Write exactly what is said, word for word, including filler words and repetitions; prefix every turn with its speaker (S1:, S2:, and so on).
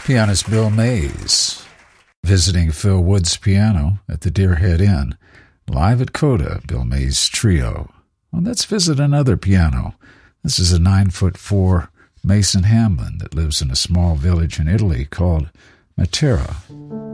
S1: Pianist Bill Mays, visiting Phil Wood's piano at the Deerhead Inn. Live at Coda, Bill Mays Trio. Well, let's visit another piano. This is a nine-foot-four Mason Hamlin that lives in a small village in Italy called Matera.